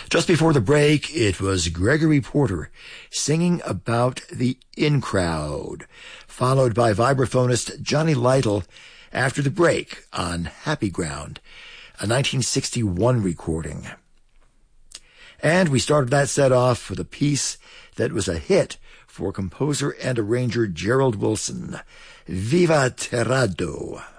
Just before the break, it was Gregory Porter singing about the In Crowd, followed by vibraphonist Johnny Lytle after the break on Happy Ground, a 1961 recording. And we started that set off with a piece that was a hit for composer and arranger Gerald Wilson, Viva Terrado.